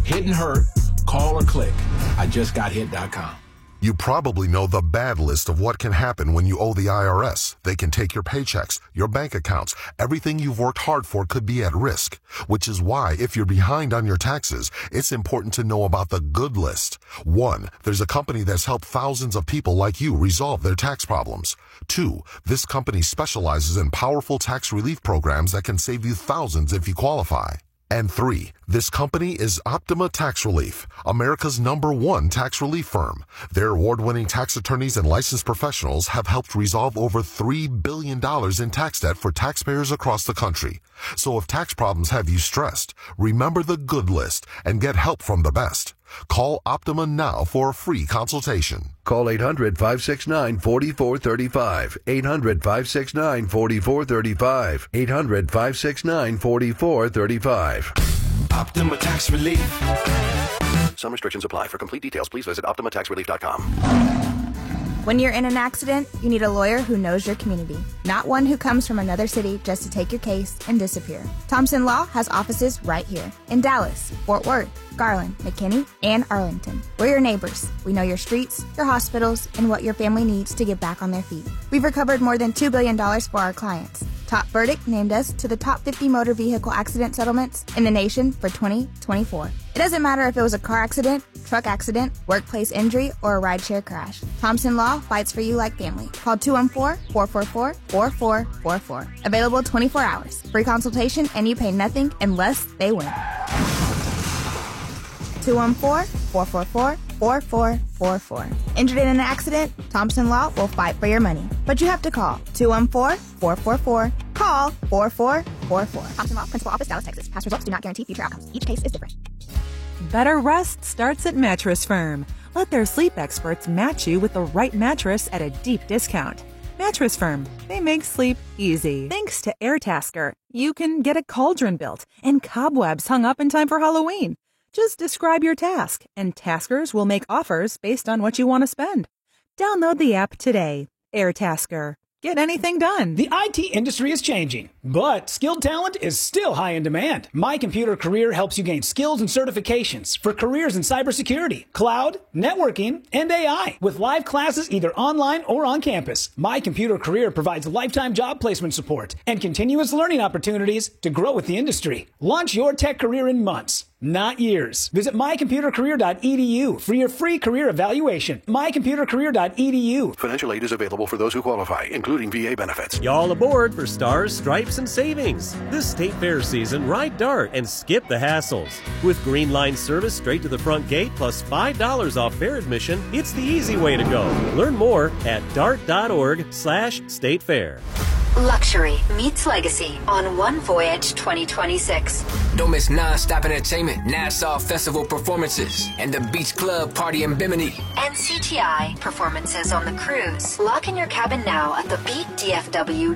Hit and hurt, call or click IJustGotHit.com. You probably know the bad list of what can happen when you owe the IRS. They can take your paychecks, your bank accounts. Everything you've worked hard for could be at risk, which is why if you're behind on your taxes, it's important to know about the good list. 1, there's a company that's helped thousands of people like you resolve their tax problems. 2, this company specializes in powerful tax relief programs that can save you thousands if you qualify. And 3, this company is Optima Tax Relief, America's #1 tax relief firm. Their award-winning tax attorneys and licensed professionals have helped resolve over $3 billion in tax debt for taxpayers across the country. So if tax problems have you stressed, remember the good list and get help from the best. Call Optima now for a free consultation. Call 800-569-4435. 800-569-4435. 800-569-4435. Optima Tax Relief. Some restrictions apply. For complete details, please visit OptimaTaxRelief.com. When you're in an accident, you need a lawyer who knows your community, not one who comes from another city just to take your case and disappear. Thompson Law has offices right here in Dallas, Fort Worth, Garland, McKinney, and Arlington. We're your neighbors. We know your streets, your hospitals, and what your family needs to get back on their feet. We've recovered more than $2 billion for our clients. Top Verdict named us to the top 50 motor vehicle accident settlements in the nation for 2024. It doesn't matter if it was a car accident, truck accident, workplace injury, or a rideshare crash. Thompson Law fights for you like family. Call 214-444-4444. Available 24 hours. Free consultation, and you pay nothing unless they win. 214-444-4444. Injured in an accident? Thompson Law will fight for your money. But you have to call 214-444-CALL 4444. Thompson Law, Principal Office, Dallas, Texas. Past results do not guarantee future outcomes. Each case is different. Better rest starts at Mattress Firm. Let their sleep experts match you with the right mattress at a deep discount. Mattress Firm, they make sleep easy. Thanks to AirTasker, you can get a cauldron built and cobwebs hung up in time for Halloween. Just describe your task, and taskers will make offers based on what you want to spend. Download the app today. AirTasker. Get anything done. The IT industry is changing, but skilled talent is still high in demand. My Computer Career helps you gain skills and certifications for careers in cybersecurity, cloud, networking, and AI. With live classes either online or on campus, My Computer Career provides lifetime job placement support and continuous learning opportunities to grow with the industry. Launch your tech career in months, not years. Visit mycomputercareer.edu for your free career evaluation. mycomputercareer.edu. Financial aid is available for those who qualify, including VA benefits. Y'all aboard for Stars, Stripes, and Savings. This State Fair season, ride Dart and skip the hassles. With Green Line service straight to the front gate plus $5 off fair admission, it's the easy way to go. Learn more at dart.org/statefair. Luxury meets legacy on One Voyage 2026. Don't miss non-stop entertainment, Nassau Festival performances, and the Beach Club Party in Bimini. And CTI performances on the cruise. Lock in your cabin now at the Beat DFW